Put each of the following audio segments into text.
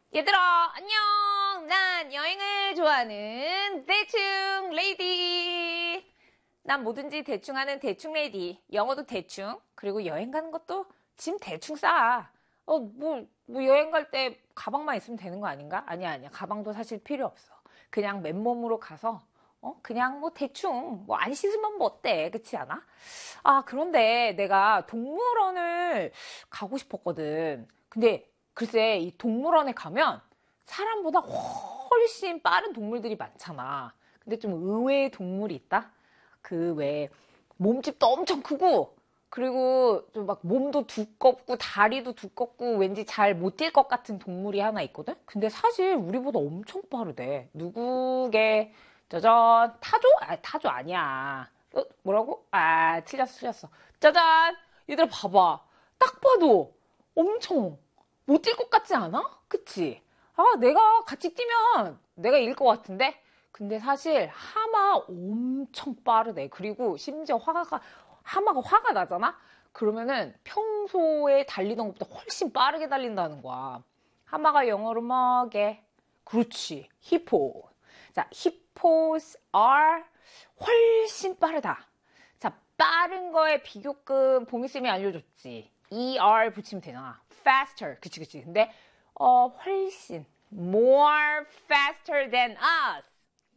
얘들아, 안녕! 난 여행을 좋아하는 대충 레이디! 난 뭐든지 대충 하는 대충 레이디. 영어도 대충, 그리고 여행 가는 것도 짐 대충 싸. 여행 갈 때 가방만 있으면 되는 거 아닌가? 아니야. 가방도 사실 필요 없어. 그냥 맨몸으로 가서, 그냥 대충, 안 씻으면 뭐 어때? 그렇지 않아? 아, 그런데 내가 동물원을 가고 싶었거든. 근데 글쎄, 이 동물원에 가면 사람보다 훨씬 빠른 동물들이 많잖아. 근데 좀 의외의 동물이 있다? 그 왜, 몸집도 엄청 크고, 그리고 좀 막 몸도 두껍고, 다리도 두껍고, 왠지 잘 못 뛸 것 같은 동물이 하나 있거든? 근데 사실 우리보다 엄청 빠르대. 누구게, 짜잔, 타조? 아, 타조 아니야. 뭐라고? 아, 틀렸어. 짜잔! 얘들아, 봐봐. 딱 봐도 엄청 못 뛸 것 같지 않아? 그치? 아, 내가 같이 뛰면 내가 이길 것 같은데? 근데 사실 하마 엄청 빠르대. 그리고 심지어 하마가 화가 나잖아? 그러면은 평소에 달리던 것보다 훨씬 빠르게 달린다는 거야. 하마가 영어로 뭐게? 그렇지. 히포. 자, hippos are 훨씬 빠르다. 자, 빠른 거에 비교급 보미쌤이 알려줬지. er 붙이면 되잖아. faster. 그치. 근데 훨씬 more faster than us.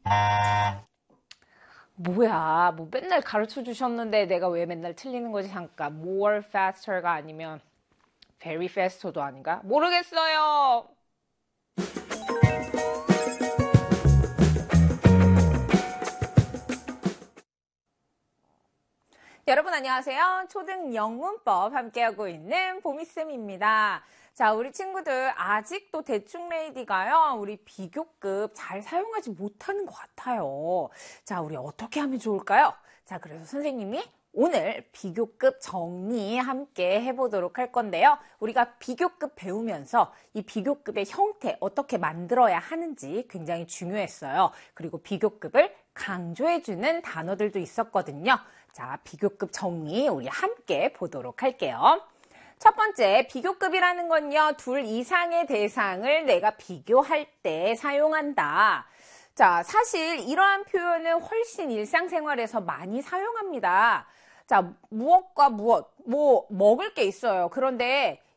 뭐야, 맨날 가르쳐 주셨는데 내가 왜 맨날 틀리는 거지? 잠깐. more faster가 아니면 very faster도 아닌가? 모르겠어요. 여러분 안녕하세요. 초등 영문법 함께하고 있는 보미쌤입니다. 자, 우리 친구들 아직도 대충 레이디가요. 우리 비교급 잘 사용하지 못하는 것 같아요. 자, 우리 어떻게 하면 좋을까요? 자, 그래서 선생님이 오늘 비교급 정리 함께 해보도록 할 건데요. 우리가 비교급 배우면서 이 비교급의 형태 어떻게 만들어야 하는지 굉장히 중요했어요. 그리고 비교급을 강조해주는 단어들도 있었거든요. 자, 비교급 정리 우리 함께 보도록 할게요. 첫 번째, 비교급이라는 건요, 둘 이상의 대상을 내가 비교할 때 사용한다. 자, 사실 이러한 표현은 훨씬 일상생활에서 많이 사용합니다. 자, 무엇과 무엇, 먹을 게 있어요. 그런데